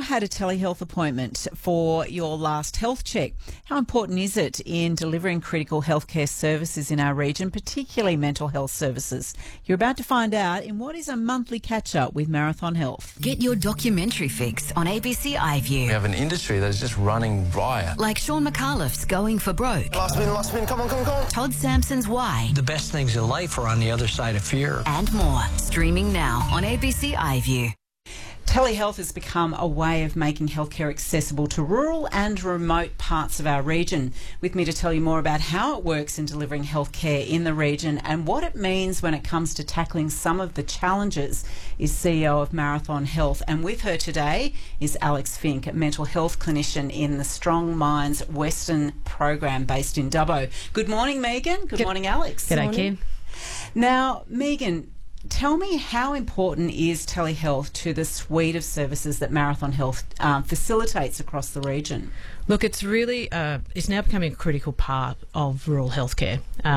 had a telehealth appointment for your last health check. How important is it in delivering critical healthcare services in our region, particularly mental health services? You're about to find out in what is a monthly catch-up with Marathon Health. Get your documentary fix on ABC iView. We have an industry that is just running riot. Like Sean McAuliffe's Going for Broke. Last spin, come on. Todd Sampson's Why. The best things in life are on the other side of fear. And more. Streaming now on ABC iView. Telehealth has become a way of making healthcare accessible to rural and remote parts of our region. With me to tell you more about how it works in delivering healthcare in the region and what it means when it comes to tackling some of the challenges is CEO of Marathon Health. And with her today is Alex Fink, a mental health clinician in the Strong Minds Western program based in Dubbo. Good morning, Megan. Good morning, Alex. G'day, Kim. Now, Megan, tell me, how important is telehealth to the suite of services that Marathon Health facilitates across the region? Look, it's really, it's now becoming a critical part of rural healthcare.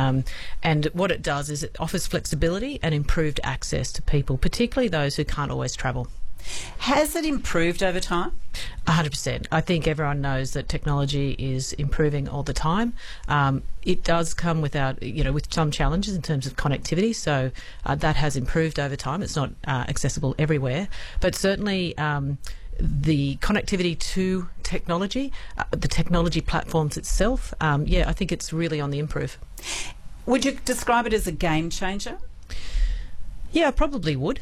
And what it does is it offers flexibility and improved access to people, particularly those who can't always travel. Has it improved over time? 100%. I think everyone knows that technology is improving all the time. It does come with some challenges in terms of connectivity, so that has improved over time. It's not accessible everywhere, but certainly the connectivity to technology, the technology platforms itself, I think it's really on the improve. Would you describe it as a game changer? Yeah, I probably would.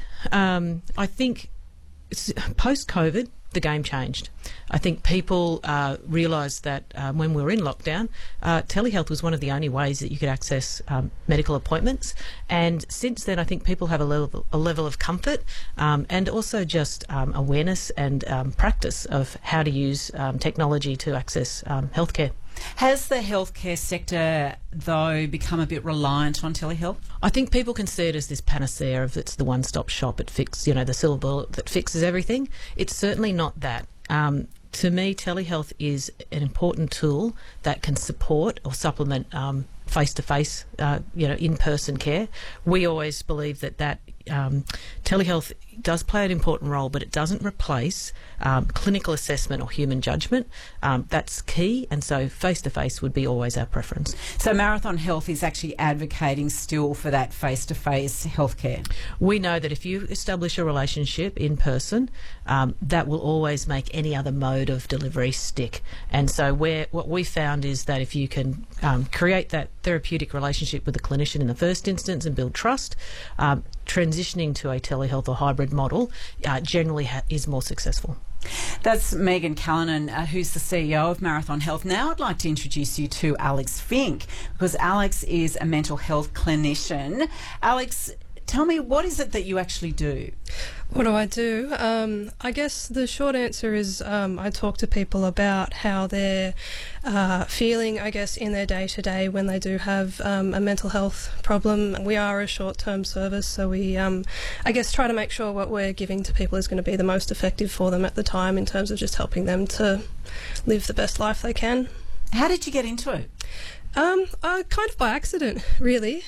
I think post-COVID, the game changed. I think people realised that when we were in lockdown, telehealth was one of the only ways that you could access medical appointments. And since then, I think people have a level of comfort and also just awareness and practice of how to use technology to access healthcare. Has the healthcare sector, though, become a bit reliant on telehealth? I think people can see it as this panacea of it's the one-stop shop, the silver bullet that fixes everything. It's certainly not that. To me, telehealth is an important tool that can support or supplement face-to-face, in-person care. We always believe that telehealth does play an important role, but it doesn't replace clinical assessment or human judgment. That's key, and so face-to-face would be always our preference. So Marathon Health is actually advocating still for that face-to-face healthcare? We know that if you establish a relationship in person, that will always make any other mode of delivery stick. And so what we found is that if you can create that therapeutic relationship with the clinician in the first instance and build trust, transitioning to a telehealth or hybrid model generally is more successful. That's Megan Callanan, who's the CEO of Marathon Health. Now I'd like to introduce you to Alex Fink, because Alex is a mental health clinician. Alex, tell me, what is it that you actually do? What do I do? I guess the short answer is I talk to people about how they're feeling, I guess, in their day-to-day when they do have a mental health problem. We are a short-term service, so we, I guess, try to make sure what we're giving to people is going to be the most effective for them at the time in terms of just helping them to live the best life they can. How did you get into it? Kind of by accident, really.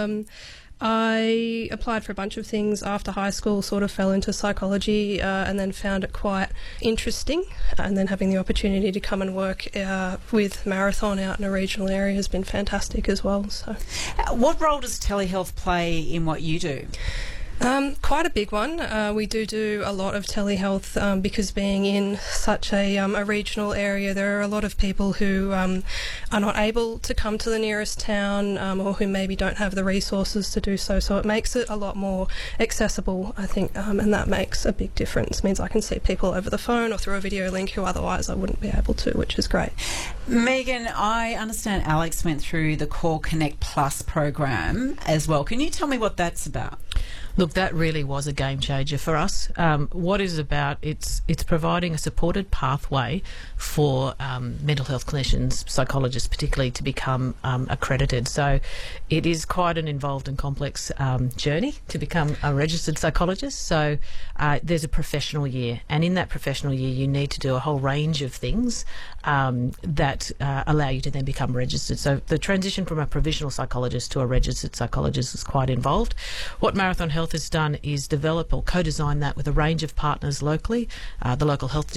I applied for a bunch of things after high school, sort of fell into psychology and then found it quite interesting. And then having the opportunity to come and work with Marathon out in a regional area has been fantastic as well. So, what role does telehealth play in what you do? Quite a big one. We do a lot of telehealth because being in such a regional area, there are a lot of people who are not able to come to the nearest town or who maybe don't have the resources to do so. So it makes it a lot more accessible, I think, and that makes a big difference. It means I can see people over the phone or through a video link who otherwise I wouldn't be able to, which is great. Megan, I understand Alex went through the Core Connect Plus program as well. Can you tell me what that's about? Look, that really was a game changer for us. What is about, it's providing a supported pathway for mental health clinicians, psychologists particularly, to become accredited. So it is quite an involved and complex journey to become a registered psychologist. So there's a professional year, and in that professional year you need to do a whole range of things that allow you to then become registered. So the transition from a provisional psychologist to a registered psychologist is quite involved. What Marathon Health has done is develop or co-design that with a range of partners locally, the local health